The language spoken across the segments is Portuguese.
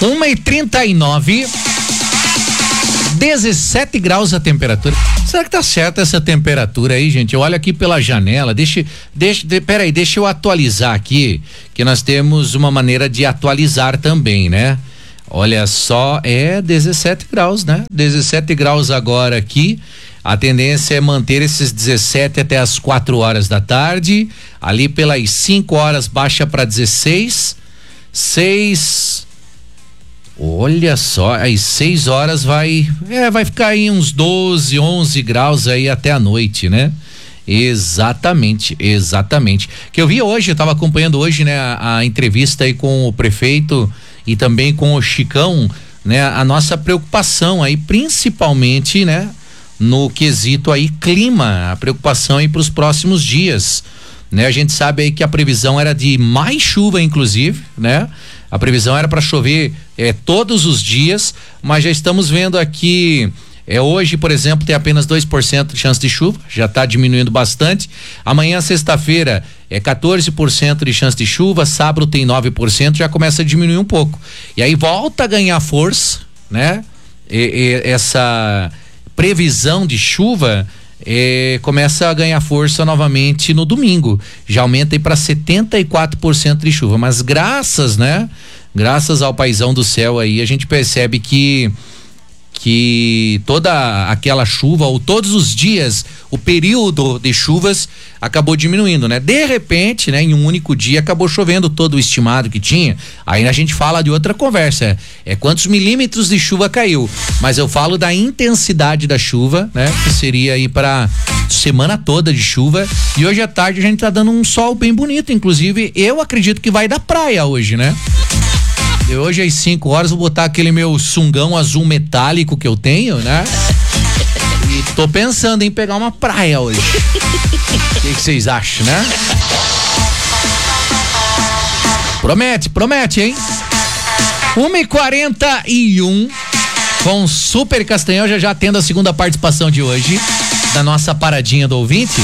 1h39, 17 graus a temperatura. Será que tá certa essa temperatura aí, gente? Eu olho aqui pela janela, deixa eu atualizar aqui, que nós temos uma maneira de atualizar também, né? Olha só, 17 graus, né? 17 graus agora aqui. A tendência é manter esses 17 até as 4 horas da tarde. Ali pelas 5 horas baixa para 16. 6. Olha só, às 6 horas vai ficar aí uns 12, 11 graus aí até a noite, né? Exatamente. Que eu vi hoje, eu tava acompanhando hoje, né, a entrevista aí com o prefeito e também com o Chicão, né, a nossa preocupação aí, principalmente, né, no quesito aí clima, a preocupação aí para os próximos dias, né? A gente sabe aí que a previsão era de mais chuva, inclusive, né? A previsão era para chover todos os dias, mas já estamos vendo aqui, hoje, por exemplo, tem apenas 2% de chance de chuva, já está diminuindo bastante. Amanhã, sexta-feira, 14% de chance de chuva, sábado tem 9%, já começa a diminuir um pouco. E aí volta a ganhar força, né? Essa previsão de chuva começa a ganhar força novamente no domingo, já aumenta aí para 74% de chuva, mas graças ao paizão do céu aí, a gente percebe que toda aquela chuva, ou todos os dias, o período de chuvas acabou diminuindo, né? De repente, né, em um único dia acabou chovendo todo o estimado que tinha. Aí a gente fala de outra conversa, quantos milímetros de chuva caiu, mas eu falo da intensidade da chuva, né? Que seria aí para semana toda de chuva, e hoje à tarde a gente tá dando um sol bem bonito, inclusive eu acredito que vai da praia hoje, né? E hoje às 5 horas vou botar aquele meu sungão azul metálico que eu tenho, né? E tô pensando em pegar uma praia hoje. O que vocês acham, né? Promete, hein? 1h41 com Super Castanhal, já tendo a segunda participação de hoje da nossa paradinha do ouvinte.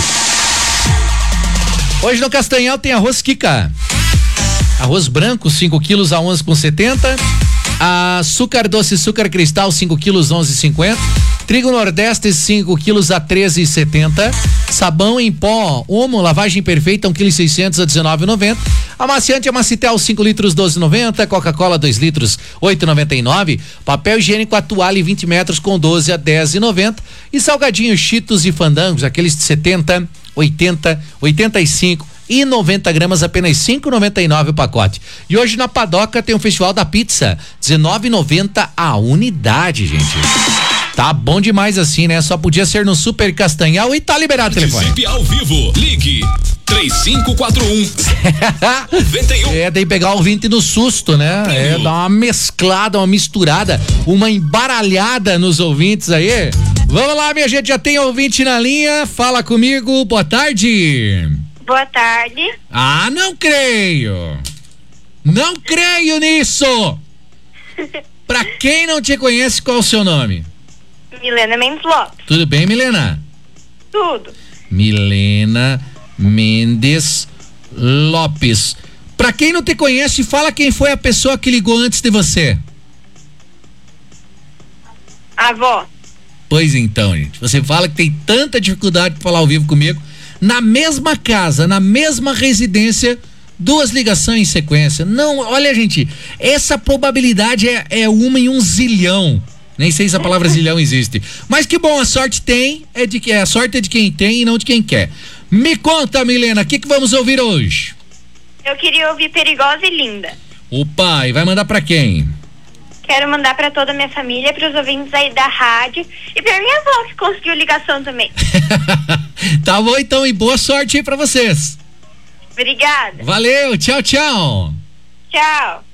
Hoje no Castanhal tem arroz Kika. Arroz branco, 5 quilos a 11,70. Açúcar doce, açúcar cristal, 5 quilos, 11,50. Trigo Nordeste, 5 quilos a 13,70. Sabão em pó, Omo, lavagem perfeita, 1,6 kg a 19,90. Amaciante Amacitel, 5 litros, 12,90. Coca-Cola, 2 litros, 8,99. Papel higiênico Atuale, 20 metros, com 12 a 10,90. E salgadinhos Cheetos e Fandangos, aqueles de 70, 80, 85 e 90 gramas, apenas 5,99 o pacote. E hoje na Padoca tem um festival da pizza, 19,90 a unidade, gente. Tá bom demais assim, né? Só podia ser no Super Castanhal e tá liberado o telefone. Participe ao vivo, ligue 3541-91. Tem que pegar o ouvinte no susto, né? Dar uma mesclada, uma misturada, uma embaralhada nos ouvintes aí. Vamos lá, minha gente, já tem ouvinte na linha, fala comigo, boa tarde. Boa tarde. Não creio. Não creio nisso. Pra quem não te conhece, qual é o seu nome? Milena Mendes Lopes. Tudo bem, Milena? Tudo. Milena Mendes Lopes. Pra quem não te conhece, fala quem foi a pessoa que ligou antes de você. A avó. Pois então, gente, você fala que tem tanta dificuldade de falar ao vivo comigo. Na mesma casa, na mesma residência, 2 ligações em sequência. Não, olha, gente, essa probabilidade é 1 em 1 zilhão. Nem sei se a palavra zilhão existe. Mas que bom, a sorte a sorte é de quem tem e não de quem quer. Me conta, Milena, o que vamos ouvir hoje? Eu queria ouvir Perigosa e Linda. Opa, e vai mandar pra quem? Quero mandar pra toda a minha família, pros ouvintes aí da rádio e pra minha avó que conseguiu ligação também. Tá bom então, e boa sorte aí pra vocês. Obrigada. Valeu, tchau, tchau. Tchau.